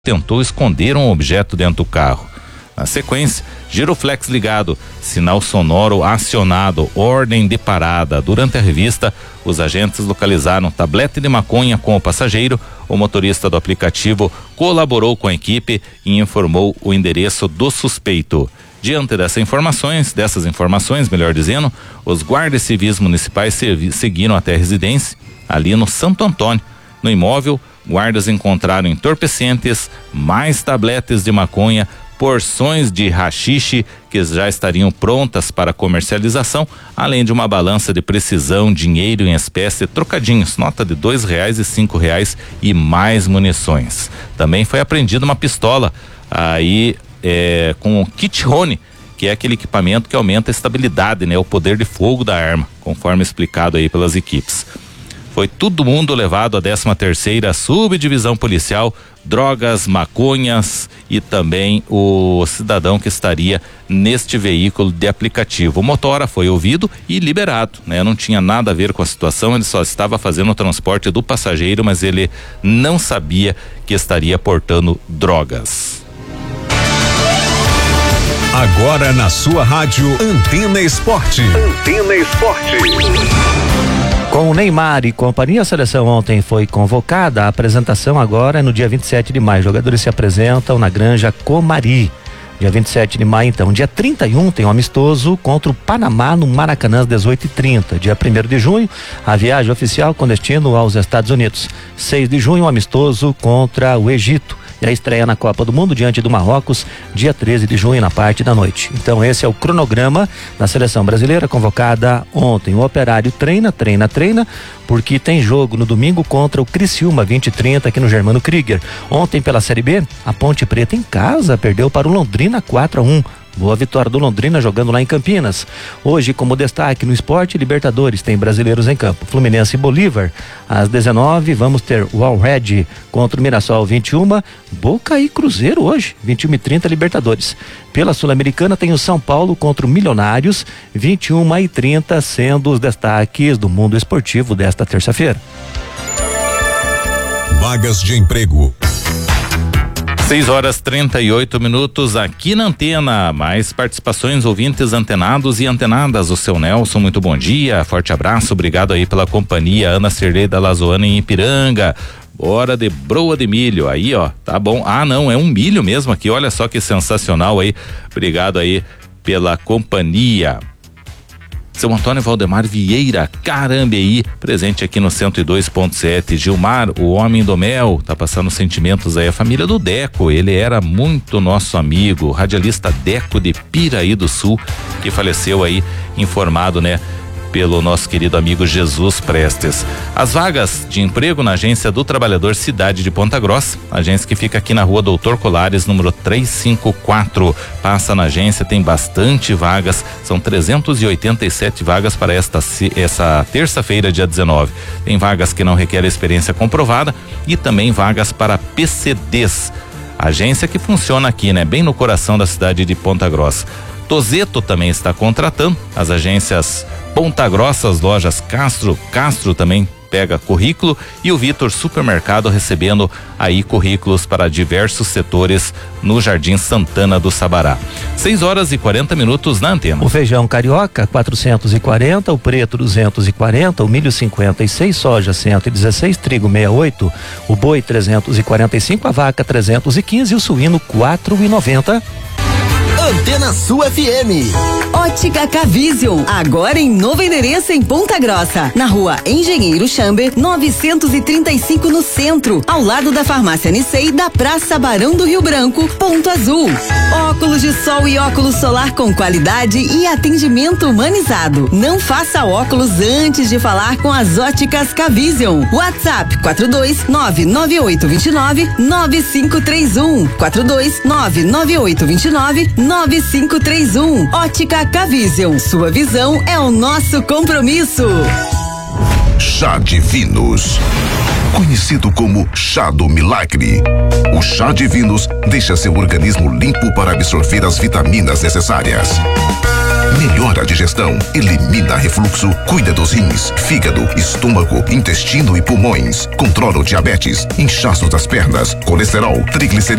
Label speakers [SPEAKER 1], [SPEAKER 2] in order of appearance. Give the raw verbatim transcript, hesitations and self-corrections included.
[SPEAKER 1] tentou esconder um objeto dentro do carro. Na sequência, giroflex ligado, sinal sonoro acionado, ordem de parada. Durante a revista, os agentes localizaram tablete de maconha com o passageiro. O motorista do aplicativo colaborou com a equipe e informou o endereço do suspeito. Diante dessas informações, dessas informações, melhor dizendo, os guardas civis municipais seguiram até a residência, ali no Santo Antônio. No imóvel, guardas encontraram entorpecentes, mais tabletes de maconha, porções de haxixe que já estariam prontas para comercialização, além de uma balança de precisão, dinheiro em espécie, trocadinhos, nota de dois reais e cinco reais e mais munições. Também foi apreendida uma pistola aí é, com o kit Rony, que é aquele equipamento que aumenta a estabilidade, né, o poder de fogo da arma, conforme explicado aí pelas equipes. Foi todo mundo levado à décima terceira subdivisão policial, drogas, maconhas e também o cidadão que estaria neste veículo de aplicativo. O motora foi ouvido e liberado, né? Não tinha nada a ver com a situação, ele só estava fazendo o transporte do passageiro, mas ele não sabia que estaria portando drogas.
[SPEAKER 2] Agora na sua rádio Antena Esporte.
[SPEAKER 3] Antena Esporte.
[SPEAKER 4] Com o Neymar e companhia, a seleção ontem foi convocada. A apresentação agora é no dia vinte e sete de maio. Os jogadores se apresentam na Granja Comari. Dia vinte e sete de maio, então. Dia trinta e um tem um amistoso contra o Panamá no Maracanã às dezoito e trinta. Dia primeiro de junho, a viagem oficial com destino aos Estados Unidos. seis de junho, um amistoso contra o Egito. E a estreia na Copa do Mundo diante do Marrocos, dia treze de junho, na parte da noite. Então esse é o cronograma da seleção brasileira convocada ontem. O Operário treina, treina, treina, porque tem jogo no domingo contra o Criciúma, vinte e trinta, aqui no Germano Krieger. Ontem pela Série B, a Ponte Preta em casa perdeu para o Londrina quatro a um. Boa vitória do Londrina jogando lá em Campinas. Hoje, como destaque no esporte, Libertadores, tem brasileiros em campo. Fluminense e Bolívar. Às dezenove, vamos ter o All Red contra o Mirassol, vinte e uma. Boca e Cruzeiro hoje, vinte e uma e trinta, Libertadores. Pela Sul-Americana tem o São Paulo contra o Milionários, vinte e uma e trinta, sendo os destaques do mundo esportivo desta terça-feira.
[SPEAKER 2] Vagas de emprego.
[SPEAKER 1] seis horas trinta e oito minutos aqui na Antena. Mais participações, ouvintes antenados e antenadas. O seu Nelson, muito bom dia, forte abraço, obrigado aí pela companhia. Ana Cirlei da Lazoana em Ipiranga. Bora de broa de milho, aí ó, tá bom. Ah não, é um milho mesmo aqui, olha só que sensacional aí. Obrigado aí pela companhia. Seu Antônio Valdemar Vieira, Carambeí, presente aqui no cento e dois ponto sete. Gilmar, o homem do mel, tá passando sentimentos aí. A família do Deco, ele era muito nosso amigo, radialista Deco de Piraí do Sul, que faleceu aí, informado, né, pelo nosso querido amigo Jesus Prestes. As vagas de emprego na Agência do Trabalhador Cidade de Ponta Grossa, agência que fica aqui na rua Doutor Colares, número trezentos e cinquenta e quatro. Passa na agência, tem bastante vagas, são trezentas e oitenta e sete vagas para esta essa terça-feira, dia dezenove. Tem vagas que não requerem experiência comprovada e também vagas para P C Ds. Agência que funciona aqui, né, bem no coração da cidade de Ponta Grossa. Tozeto também está contratando, as agências Ponta Grossa, as lojas Castro, Castro também pega currículo, e o Vitor Supermercado recebendo aí currículos para diversos setores no Jardim Santana do Sabará. seis horas e quarenta minutos na Antena.
[SPEAKER 4] O feijão carioca quatrocentos e quarenta, o preto duzentos e quarenta, o milho cinquenta e seis, soja cento e dezesseis, trigo sessenta e oito, o boi trezentos e quarenta e cinco, a vaca trezentos e quinze e o suíno quatro e noventa.
[SPEAKER 5] Antena Sul F M. Ótica K-Vision, agora em novo endereço em Ponta Grossa, na rua Engenheiro Chamber, novecentos e trinta e cinco no centro, ao lado da farmácia Nicei, da Praça Barão do Rio Branco, Ponto Azul. Óculos de sol e óculos solar com qualidade e atendimento humanizado. Não faça óculos antes de falar com as Óticas K-Vision. WhatsApp quatro dois nove nove oito dois nove nove cinco três um, quatro dois nove nove oito dois nove nove cinco três um. Ótica K-Vision, sua visão é o nosso compromisso.
[SPEAKER 3] Chá Divinos, conhecido como chá do milagre. O chá Divinos deixa seu organismo limpo para absorver as vitaminas necessárias. melhora a digestão, elimina refluxo, cuida dos rins, fígado, estômago, intestino e pulmões, controla o diabetes, inchaço das pernas, colesterol, triglicerídeos.